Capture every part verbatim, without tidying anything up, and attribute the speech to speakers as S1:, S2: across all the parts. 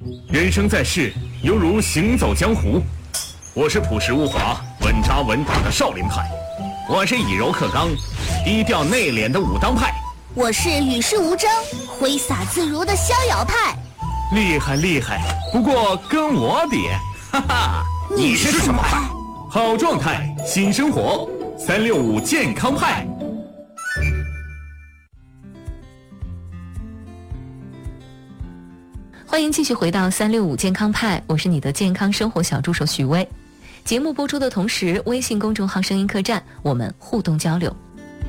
S1: 人生在世，犹如行走江湖。我是朴实无华、稳扎稳打的少林派，我是以柔克刚、低调内敛的武当派，
S2: 我是与世无争、挥洒自如的逍遥派。
S1: 厉害厉害，不过跟我比，哈哈，
S2: 你是什么派？
S1: 好状态，新生活，三六五健康派。
S3: 欢迎继续回到三六五健康派，我是你的健康生活小助手许巍。节目播出的同时，微信公众号声音客栈，我们互动交流。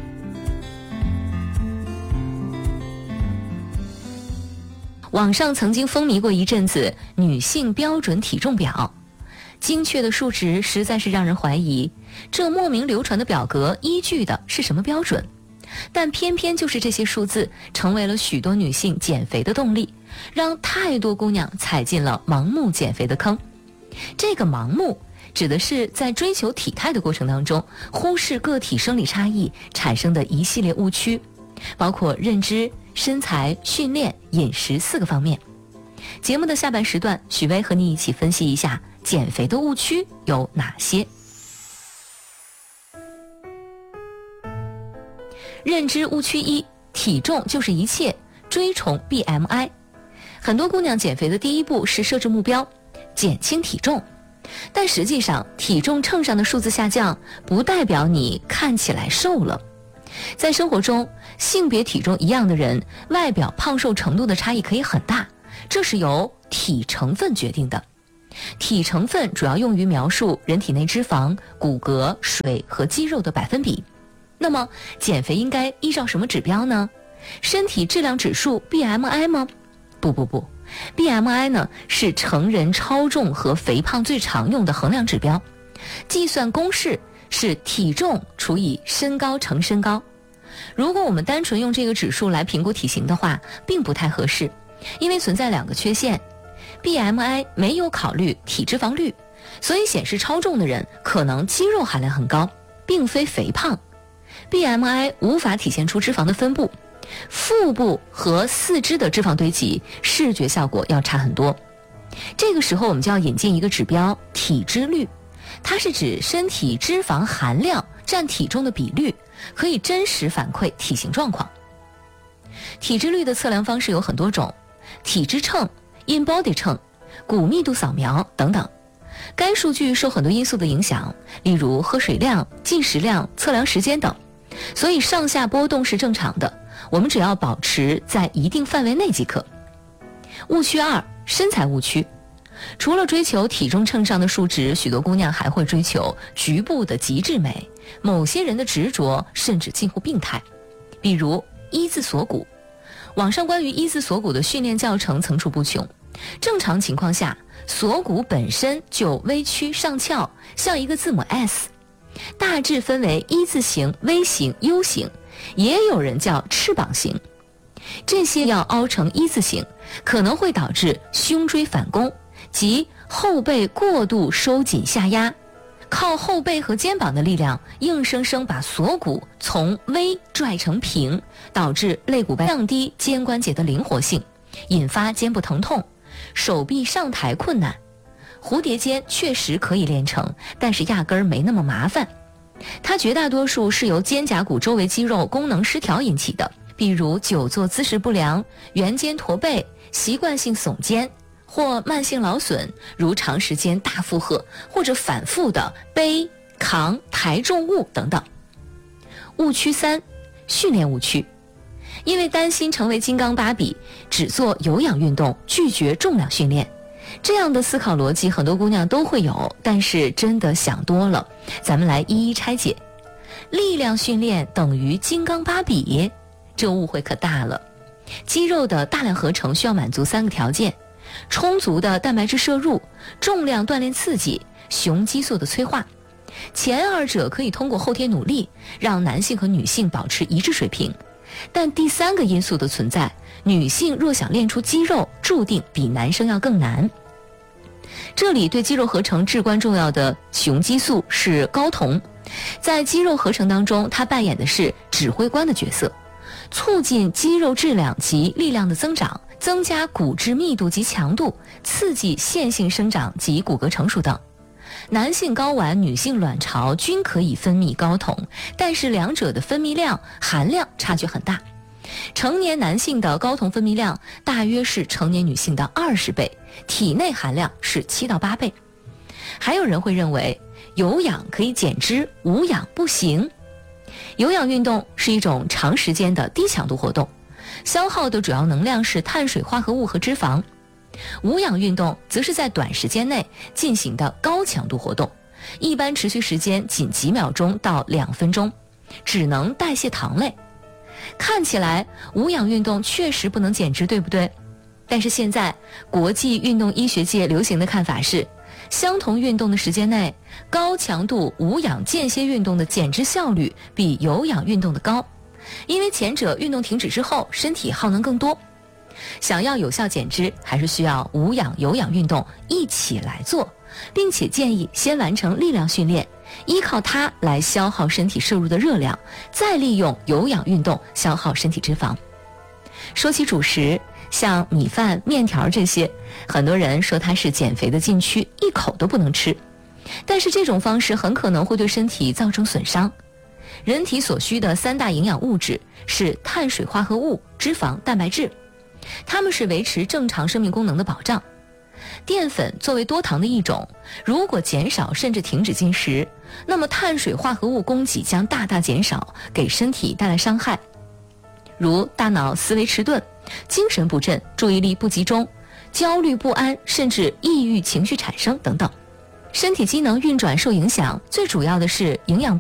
S3: 网上曾经风靡过一阵子女性标准体重表，精确的数值实在是让人怀疑，这莫名流传的表格依据的是什么标准？但偏偏就是这些数字成为了许多女性减肥的动力，让太多姑娘踩进了盲目减肥的坑。这个盲目指的是在追求体态的过程当中，忽视个体生理差异产生的一系列误区，包括认知、身材、训练、饮食四个方面。节目的下半时段，许巍和你一起分析一下减肥的误区有哪些。认知误区一，体重就是一切，追崇 B M I。 很多姑娘减肥的第一步是设置目标，减轻体重，但实际上体重秤上的数字下降不代表你看起来瘦了。在生活中，性别体重一样的人，外表胖瘦程度的差异可以很大，这是由体成分决定的。体成分主要用于描述人体内脂肪、骨骼、水和肌肉的百分比。那么减肥应该依照什么指标呢？身体质量指数 B M I 吗？不不不 B M I 呢是成人超重和肥胖最常用的衡量指标，计算公式是体重除以身高乘身高。如果我们单纯用这个指数来评估体型的话，并不太合适，因为存在两个缺陷。 B M I 没有考虑体脂肪率，所以显示超重的人可能肌肉含量很高，并非肥胖。B M I 无法体现出脂肪的分布，腹部和四肢的脂肪堆积，视觉效果要差很多。这个时候我们就要引进一个指标，体脂率，它是指身体脂肪含量占体重的比率，可以真实反馈体型状况。体脂率的测量方式有很多种，体脂秤、InBody 秤、骨密度扫描等等。该数据受很多因素的影响，例如喝水量、进食量、测量时间等，所以上下波动是正常的，我们只要保持在一定范围内即可。误区二，身材误区。除了追求体重秤上的数值，许多姑娘还会追求局部的极致美，某些人的执着甚至近乎病态。比如一字锁骨，网上关于一字锁骨的训练教程层出不穷。正常情况下，锁骨本身就微曲上翘，像一个字母 S， 大致分为一字形、V 型、U 型，也有人叫翅膀型。这些要凹成一字形，可能会导致胸椎反弓，即后背过度收紧下压，靠后背和肩膀的力量硬生生把锁骨从 V 拽成平，导致肋骨降低肩关节的灵活性，引发肩部疼痛，手臂上抬困难。蝴蝶肩确实可以练成，但是压根儿没那么麻烦。它绝大多数是由肩胛骨周围肌肉功能失调引起的，比如久坐姿势不良、圆肩驼背、习惯性耸肩，或慢性劳损，如长时间大负荷或者反复的背、扛、抬重物等等。误区三，训练误区。因为担心成为金刚芭比，只做有氧运动，拒绝重量训练。这样的思考逻辑很多姑娘都会有，但是真的想多了。咱们来一一拆解。力量训练等于金刚芭比，这误会可大了。肌肉的大量合成需要满足三个条件：充足的蛋白质摄入、重量锻炼刺激、雄激素的催化。前二者可以通过后天努力让男性和女性保持一致水平，但第三个因素的存在，女性若想练出肌肉，注定比男生要更难。这里对肌肉合成至关重要的雄激素是睾酮，在肌肉合成当中，它扮演的是指挥官的角色，促进肌肉质量及力量的增长， 增加骨质密度及强度，刺激线性生长及骨骼成熟等。男性睾丸、女性卵巢均可以分泌睾酮，但是两者的分泌量、含量差距很大。成年男性的睾酮分泌量大约是成年女性的二十倍，体内含量是七到八倍。还有人会认为有氧可以减脂，无氧不行。有氧运动是一种长时间的低强度活动，消耗的主要能量是碳水化合物和脂肪。无氧运动则是在短时间内进行的高强度活动，一般持续时间仅几秒钟到两分钟，只能代谢糖类。看起来无氧运动确实不能减脂，对不对？但是现在国际运动医学界流行的看法是，相同运动的时间内，高强度无氧间歇运动的减脂效率比有氧运动的高，因为前者运动停止之后身体耗能更多。想要有效减脂，还是需要无氧有氧运动一起来做，并且建议先完成力量训练，依靠它来消耗身体摄入的热量，再利用有氧运动消耗身体脂肪。说起主食，像米饭、面条这些，很多人说它是减肥的禁区，一口都不能吃。但是这种方式很可能会对身体造成损伤。人体所需的三大营养物质是碳水化合物、脂肪、蛋白质，它们是维持正常生命功能的保障。淀粉作为多糖的一种，如果减少甚至停止进食，那么碳水化合物供给将大大减少，给身体带来伤害，如大脑思维迟钝、精神不振、注意力不集中、焦虑不安，甚至抑郁情绪产生等等。身体机能运转受影响，最主要的是营养